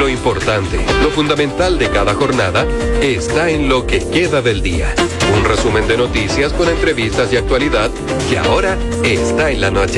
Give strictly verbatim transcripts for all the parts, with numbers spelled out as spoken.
Lo importante, lo fundamental de cada jornada está en lo que queda del día. Un resumen de noticias con entrevistas y actualidad que ahora está en la noche.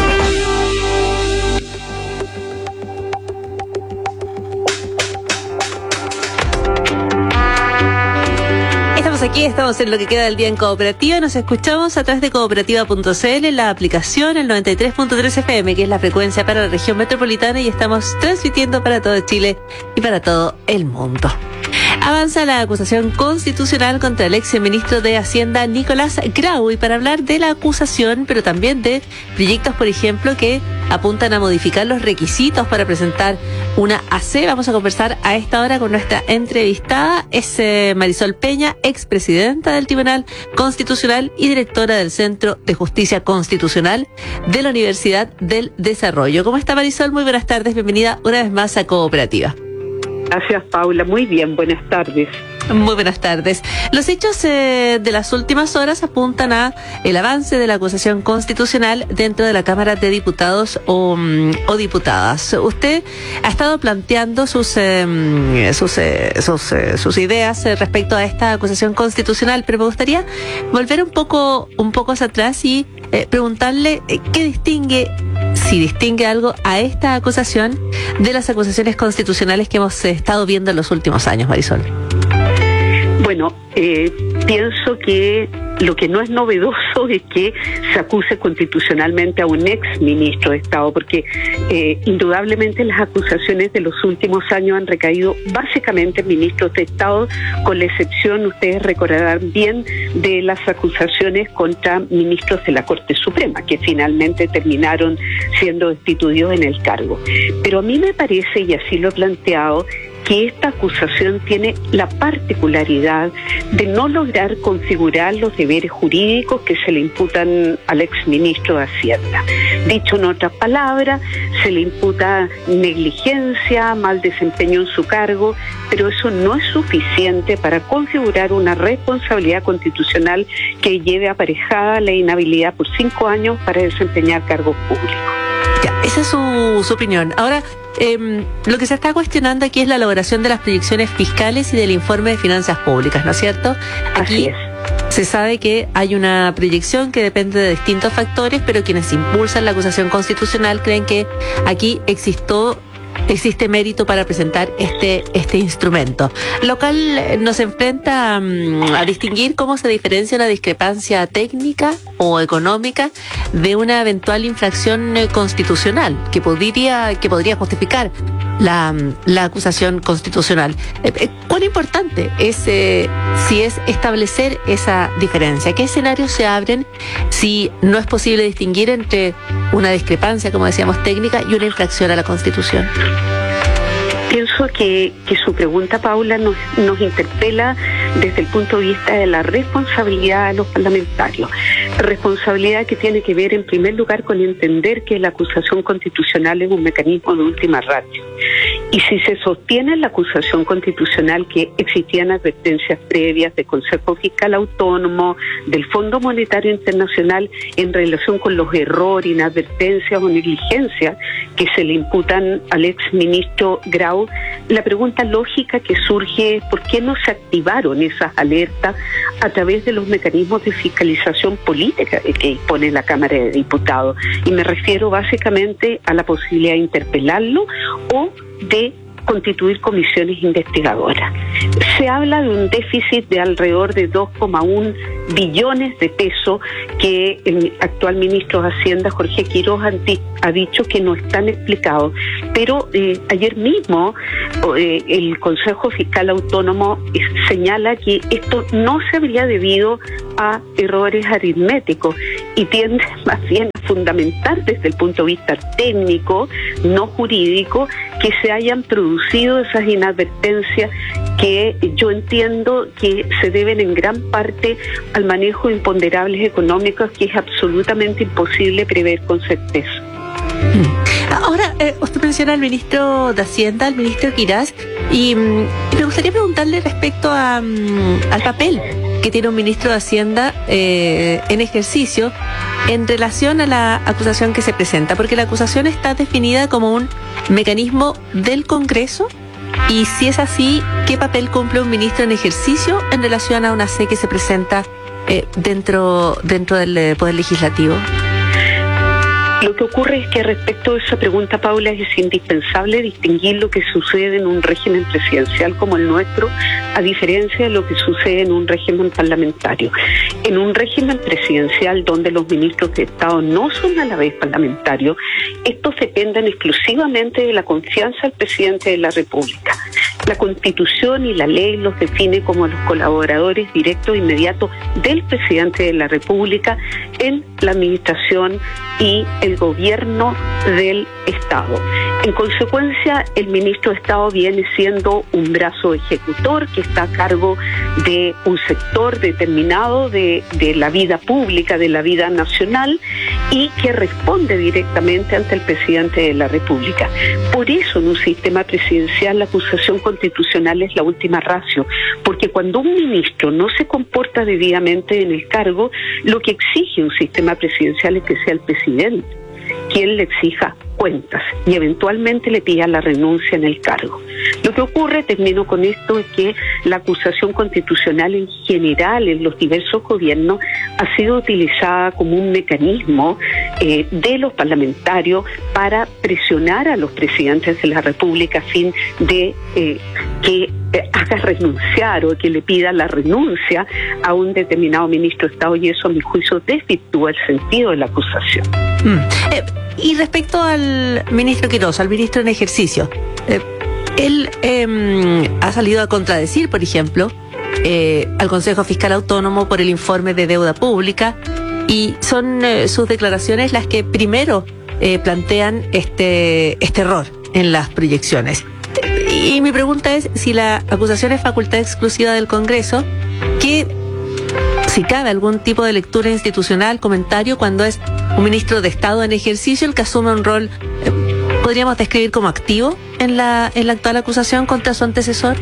Aquí estamos en lo que queda del día en Cooperativa. Nos escuchamos a través de cooperativa punto c l, la aplicación, el noventa y tres punto tres F M, que es la frecuencia para la región metropolitana, y estamos transmitiendo para todo Chile y para todo el mundo. Avanza la acusación constitucional contra el ex ministro de Hacienda Nicolás Grau, y para hablar de la acusación, pero también de proyectos, por ejemplo, que apuntan a modificar los requisitos para presentar una A C, vamos a conversar a esta hora con nuestra entrevistada. Es eh, Marisol Peña, expresidenta del Tribunal Constitucional y directora del Centro de Justicia Constitucional de la Universidad del Desarrollo. ¿Cómo está, Marisol? Muy buenas tardes, bienvenida una vez más a Cooperativa. Gracias, Paula. Muy bien, buenas tardes. Muy buenas tardes. Los hechos eh, de las últimas horas apuntan a el avance de la acusación constitucional dentro de la Cámara de Diputados o, o diputadas. Usted ha estado planteando sus eh, sus eh, sus, eh, sus ideas eh, respecto a esta acusación constitucional, pero me gustaría volver un poco un poco hacia atrás y eh, preguntarle eh, qué distingue, si distingue algo a esta acusación de las acusaciones constitucionales que hemos eh, estado viendo en los últimos años, Marisol. Bueno, eh, pienso que lo que no es novedoso es que se acuse constitucionalmente a un ex ministro de Estado, porque eh, indudablemente las acusaciones de los últimos años han recaído básicamente en ministros de Estado, con la excepción, ustedes recordarán bien, de las acusaciones contra ministros de la Corte Suprema, que finalmente terminaron siendo destituidos en el cargo. Pero a mí me parece, y así lo he planteado, que esta acusación tiene la particularidad de no lograr configurar los deberes jurídicos que se le imputan al exministro de Hacienda. Dicho en otras palabras, se le imputa negligencia, mal desempeño en su cargo, pero eso no es suficiente para configurar una responsabilidad constitucional que lleve aparejada la inhabilidad por cinco años para desempeñar cargos públicos. Ya, esa es su, su opinión. Ahora, eh, lo que se está cuestionando aquí es la elaboración de las proyecciones fiscales y del informe de finanzas públicas, ¿no es cierto? Aquí Así es. Se sabe que hay una proyección que depende de distintos factores, pero quienes impulsan la acusación constitucional creen que aquí existió existe mérito para presentar este este instrumento, lo cual nos enfrenta um, a distinguir cómo se diferencia una discrepancia técnica o económica de una eventual infracción eh, constitucional que podría que podría justificar la, la acusación constitucional. Eh, eh, ¿Cuán importante es eh, si es establecer esa diferencia? ¿Qué escenarios se abren si no es posible distinguir entre una discrepancia, como decíamos, técnica y una infracción a la Constitución? Pienso que, que su pregunta, Paula, nos, nos interpela desde el punto de vista de la responsabilidad de los parlamentarios. Responsabilidad que tiene que ver, en primer lugar, con entender que la acusación constitucional es un mecanismo de última ratio. Y si se sostiene en la acusación constitucional que existían advertencias previas del Consejo Fiscal Autónomo, del Fondo Monetario Internacional, en relación con los errores, inadvertencias o negligencias que se le imputan al exministro Grau, la pregunta lógica que surge es ¿por qué no se activaron esas alertas a través de los mecanismos de fiscalización política que dispone la Cámara de Diputados? Y me refiero básicamente a la posibilidad de interpelarlo o de constituir comisiones investigadoras. Se habla de un déficit de alrededor de dos coma uno billones de pesos que el actual ministro de Hacienda, Jorge Quiroz, ha dicho que no están explicados. Pero eh, ayer mismo eh, el Consejo Fiscal Autónomo eh, señala que esto no se habría debido a errores aritméticos y tiende más bien a fundamentar desde el punto de vista técnico, no jurídico, que se hayan producido esas inadvertencias que yo entiendo que se deben en gran parte al manejo de imponderables económicos que es absolutamente imposible prever con certeza. Ahora, eh, usted menciona al ministro de Hacienda, al ministro Quiroz, y, y me gustaría preguntarle respecto a, um, al papel que tiene un ministro de Hacienda eh, en ejercicio en relación a la acusación que se presenta, porque la acusación está definida como un mecanismo del Congreso Y si es así, ¿qué papel cumple un ministro en ejercicio en relación a una C que se presenta eh, dentro, dentro del eh, Poder Legislativo? Lo que ocurre es que respecto a esa pregunta, Paula, es indispensable distinguir lo que sucede en un régimen presidencial como el nuestro, a diferencia de lo que sucede en un régimen parlamentario. En un régimen presidencial donde los ministros de Estado no son a la vez parlamentarios, estos dependen exclusivamente de la confianza del presidente de la República. La Constitución y la ley los define como los colaboradores directos e inmediatos del presidente de la República en la administración y el gobierno del Estado. En consecuencia, el ministro de Estado viene siendo un brazo ejecutor que está a cargo de un sector determinado de, de la vida pública, de la vida nacional, y que responde directamente ante el presidente de la República. Por eso, en un sistema presidencial, la acusación constitucional es la última ratio, porque cuando un ministro no se comporta debidamente en el cargo, lo que exige un sistema presidencial es que sea el presidente quien le exija cuentas y eventualmente le pida la renuncia en el cargo. Lo que ocurre, termino con esto, es que la acusación constitucional en general en los diversos gobiernos ha sido utilizada como un mecanismo eh, de los parlamentarios para presionar a los presidentes de la República a fin de eh, que eh, haga renunciar o que le pida la renuncia a un determinado ministro de Estado, y eso, a mi juicio, desvirtúa el sentido de la acusación. Mm. Eh, y respecto al ministro Quirós, al ministro en ejercicio, eh, él eh, ha salido a contradecir, por ejemplo, eh, al Consejo Fiscal Autónomo por el informe de deuda pública, y son eh, sus declaraciones las que primero eh, plantean este, este error en las proyecciones. Y mi pregunta es si la acusación es facultad exclusiva del Congreso, que si cabe algún tipo de lectura institucional, comentario, cuando es un ministro de Estado en ejercicio el que asume un rol, eh, podríamos describir como activo en la, en la actual acusación contra su antecesor.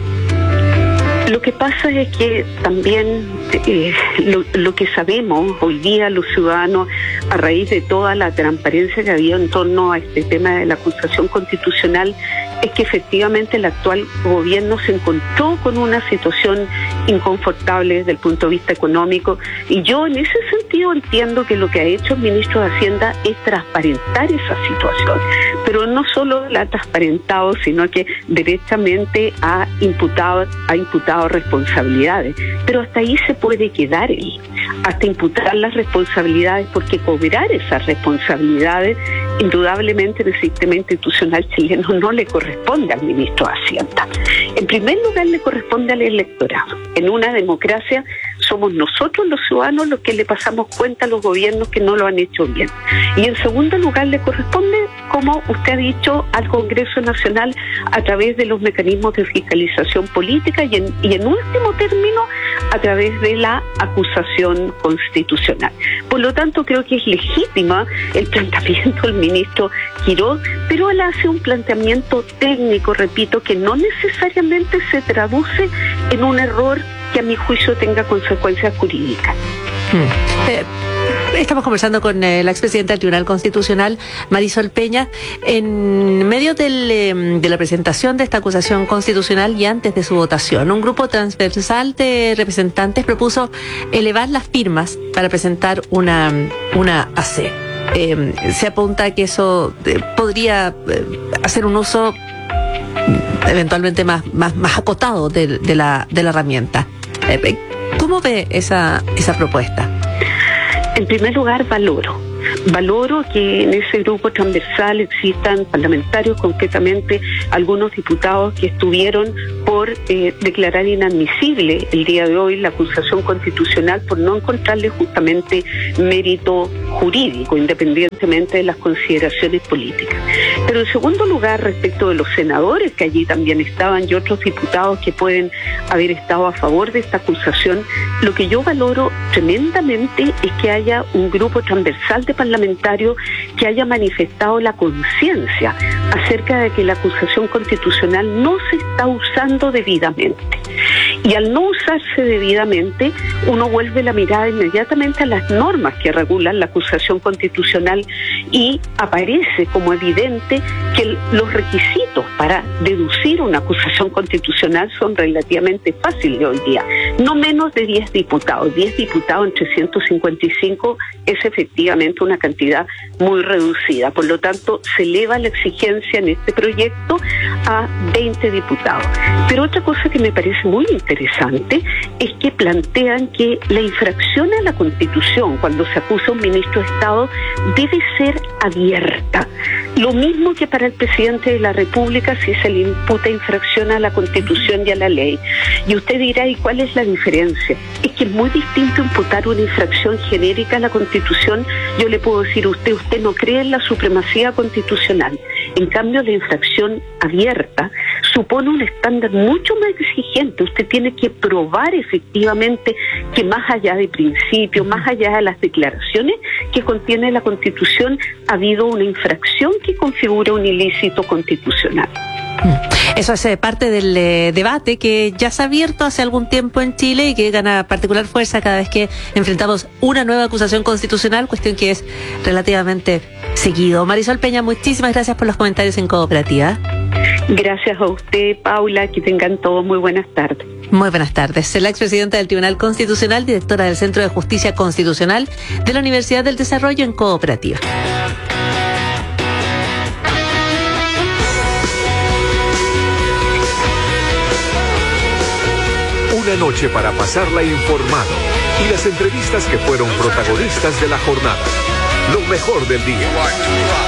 Lo que pasa es que también eh, lo, lo que sabemos hoy día los ciudadanos, a raíz de toda la transparencia que había en torno a este tema de la acusación constitucional, es que efectivamente el actual gobierno se encontró con una situación inconfortable desde el punto de vista económico, y yo en ese sentido entiendo que lo que ha hecho el ministro de Hacienda es transparentar esa situación, pero no solo la ha transparentado, sino que derechamente ha imputado, ha imputado responsabilidades, pero hasta ahí se puede quedar él, hasta imputar las responsabilidades, porque cobrar esas responsabilidades indudablemente en el sistema institucional chileno no le corresponde al ministro de Hacienda. En primer lugar, le corresponde al electorado. En una democracia somos nosotros los ciudadanos los que le pasamos cuenta a los gobiernos que no lo han hecho bien. Y en segundo lugar, le corresponde, como usted ha dicho, al Congreso Nacional a través de los mecanismos de fiscalización política y en, y en último término a través de la acusación constitucional. Por lo tanto, creo que es legítima el planteamiento del ministro Quirós, pero él hace un planteamiento técnico, repito, que no necesariamente se traduce en un error que a mi juicio tenga consecuencias jurídicas. Hmm. Eh, estamos conversando con eh, la expresidenta del Tribunal Constitucional, Marisol Peña, en medio del, eh, de la presentación de esta acusación constitucional y antes de su votación. Un grupo transversal de representantes propuso elevar las firmas para presentar una, una A C. Eh, se apunta a que eso eh, podría eh, hacer un uso eventualmente más, más, más acotado de, de, la, de la herramienta. Eh, ¿Cómo ve esa, esa propuesta? En primer lugar, valoro. Valoro que en ese grupo transversal existan parlamentarios, concretamente algunos diputados que estuvieron por eh, declarar inadmisible el día de hoy la acusación constitucional por no encontrarle justamente mérito jurídico, independientemente de las consideraciones políticas. Pero en segundo lugar, respecto de los senadores que allí también estaban y otros diputados que pueden haber estado a favor de esta acusación, lo que yo valoro tremendamente es que haya un grupo transversal de parlamentarios que haya manifestado la conciencia acerca de que la acusación constitucional no se está usando debidamente. Y al no usarse debidamente, uno vuelve la mirada inmediatamente a las normas que regulan la acusación constitucional y aparece como evidente que los requisitos para deducir una acusación constitucional son relativamente fáciles hoy día. No menos de diez diputados. diez diputados entre ciento cincuenta y cinco es efectivamente una cantidad muy reducida. Por lo tanto, se eleva la exigencia en este proyecto a veinte diputados. Pero otra cosa que me parece muy interesante es que plantean que la infracción a la Constitución, cuando se acusa a un ministro de Estado, debe ser abierta. Lo mismo que para el presidente de la República si se le imputa infracción a la Constitución y a la ley. Y usted dirá, ¿y cuál es la diferencia? Es que es muy distinto imputar una infracción genérica a la Constitución. Yo le puedo decir a usted, usted no cree en la supremacía constitucional. En cambio, la infracción abierta supone un estándar mucho más exigente. Usted tiene que probar efectivamente que más allá de principios, más allá de las declaraciones que contiene la Constitución, ha habido una infracción que configura un ilícito constitucional. Eso es parte del eh, debate que ya se ha abierto hace algún tiempo en Chile y que gana particular fuerza cada vez que enfrentamos una nueva acusación constitucional, cuestión que es relativamente seguido. Marisol Peña, muchísimas gracias por los comentarios en Cooperativa. Gracias a usted, Paula, que tengan todos muy buenas tardes. Muy buenas tardes. La expresidenta del Tribunal Constitucional, directora del Centro de Justicia Constitucional de la Universidad del Desarrollo en Cooperativa. Una noche para pasarla informado y las entrevistas que fueron protagonistas de la jornada. Lo mejor del día.